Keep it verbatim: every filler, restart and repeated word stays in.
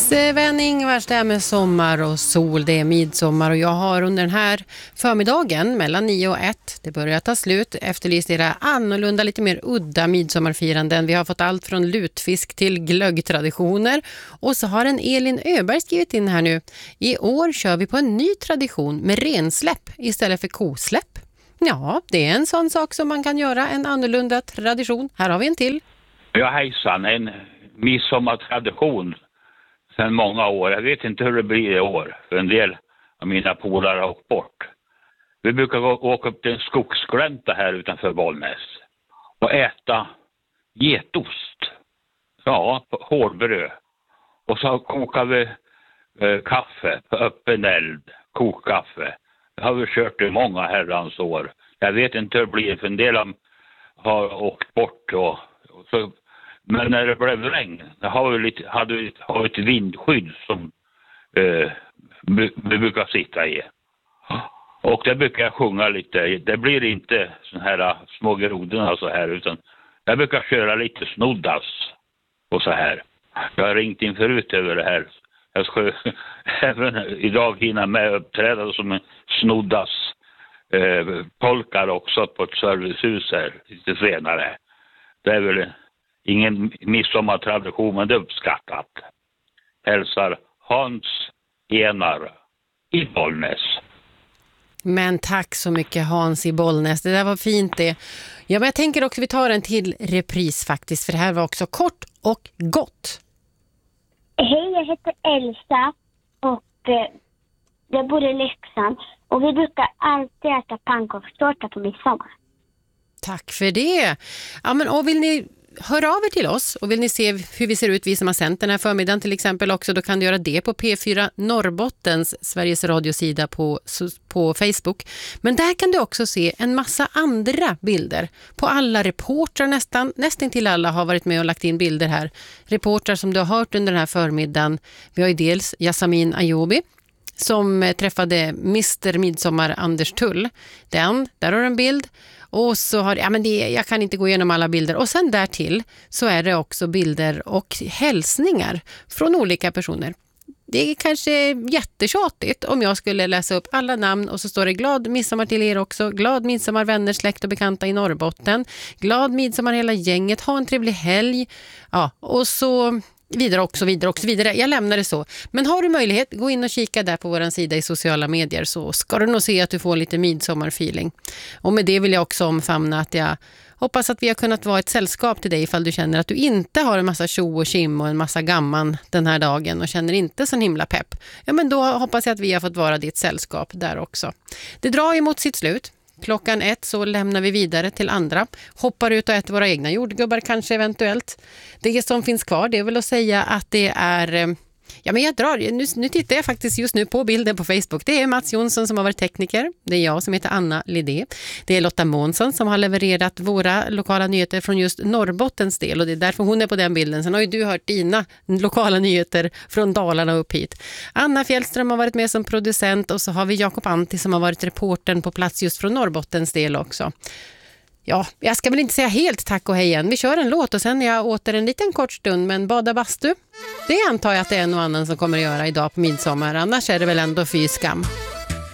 Sven-Ingvars där med sommar och sol, det är midsommar och jag har under den här förmiddagen mellan nio och ett, det börjar ta slut, efterlyst era annorlunda, lite mer udda midsommarfiranden. Vi har fått allt från lutfisk till glöggtraditioner och så har en Elin Öberg skrivit in här nu. I år kör vi på en ny tradition med rensläpp istället för kosläpp. Ja, det är en sån sak som man kan göra, en annorlunda tradition. Här har vi en till. Ja, hejsan, en midsommartradition sedan många år. Jag vet inte hur det blir i år, för en del av mina polare har åkt bort. Vi brukar gå, åka upp till en skogsglänta här utanför Bollnäs och äta getost. Ja, hårdbröd. Och så kokar vi eh, kaffe på öppen eld, kokkaffe. Det har vi kört i många herrans år. Jag vet inte hur det blir, för en del av har åkt bort. Och, och så, men när det blev regn, då har vi lite, hade vi har ett vindskydd som eh, vi, vi brukar sitta i. Och det brukar jag sjunga lite. Det blir inte sån här små grodorna så här, utan jag brukar köra lite snoddas och så här. Jag har ringt in förut över det här. Jag ska även idag hinna med uppträda som en snoddas eh, polkar också på ett servicehus här lite senare. Det är väl ingen midsommartradition, men det är uppskattat. Hälsar Hans Enar i Bollnäs. Men tack så mycket Hans i Bollnäs, det där var fint det. Ja, men jag tänker också vi tar en till repris faktiskt, för det här var också kort och gott. Hej, jag heter Elsa och eh, jag bor i Leksand och vi brukar alltid äta pannkakstårta på midsommar. Tack för det. Ja, men, och vill ni höra av er till oss och vill ni se hur vi ser ut, vi som har sänt den här förmiddagen till exempel också, då kan du göra det på P fyra Norrbottens Sveriges radiosida på, på Facebook. Men där kan du också se en massa andra bilder på alla reportrar, nästan, nästan till alla har varit med och lagt in bilder här. Reportrar som du har hört under den här förmiddagen. Vi har ju dels Yasamin Ayobi som träffade mister Midsommar Anders Tull. Den, där har du en bild. Och så har ja men det, jag kan inte gå igenom alla bilder. Och sen där till så är det också bilder och hälsningar från olika personer. Det är kanske jättetjatigt om jag skulle läsa upp alla namn och så står det glad midsommar till er också. Glad midsommar vänner, släkt och bekanta i Norrbotten. Glad midsommar hela gänget. Ha en trevlig helg. Ja, och så vidare och så vidare och så vidare. Jag lämnar det så. Men har du möjlighet, gå in och kika där på våran sida i sociala medier så ska du nog se att du får lite midsommarfeeling. Och med det vill jag också omfamna att jag hoppas att vi har kunnat vara ett sällskap till dig ifall du känner att du inte har en massa tjo och kim och en massa gamman den här dagen och känner inte sån himla pepp. Ja, men då hoppas jag att vi har fått vara ditt sällskap där också. Det drar ju mot sitt slut. Klockan ett så lämnar vi vidare till andra. Hoppar ut och äter våra egna jordgubbar kanske eventuellt. Det som finns kvar, det är väl att säga att det är... Ja, men jag drar. Nu, nu tittar jag faktiskt just nu på bilden på Facebook. Det är Mats Jonsson som har varit tekniker. Det är jag som heter Anna Lidé. Det är Lotta Månsson som har levererat våra lokala nyheter från just Norrbottens del. Och det är därför hon är på den bilden. Sen har ju du hört dina lokala nyheter från Dalarna upp hit. Anna Fjällström har varit med som producent. Och så har vi Jakob Antti som har varit reportern på plats just från Norrbottens del också. Ja, jag ska väl inte säga helt tack och hej igen. Vi kör en låt och sen är jag åter en liten kort stund. Men bada bastu, det antar jag att det är en och annan som kommer att göra idag på midsommar. Annars är det väl ändå fy skam.